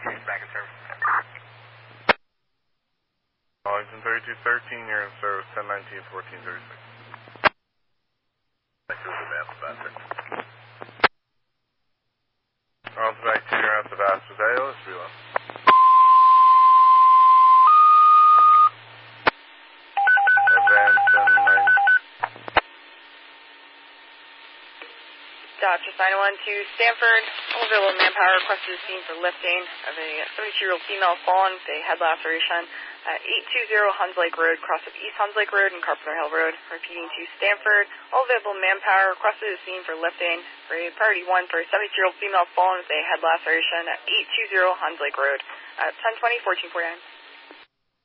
She's back in service. Wellington 3213, you're in service 1019, 1436. On to back to your at the Vasquez ALS, Vila. Advance 10-9. Dodge 901 to Stanford. All available manpower requested a scene for lifting of a 72-year-old female fallen with a head laceration at 820 Huns Lake Road, cross of East Huns Lake Road and Carpenter Hill Road. Repeating to Stanford. All available manpower requested a scene for lifting for a priority 1 for a 72-year-old female fallen with a head laceration at 820 Huns Lake Road at 1020, 1449.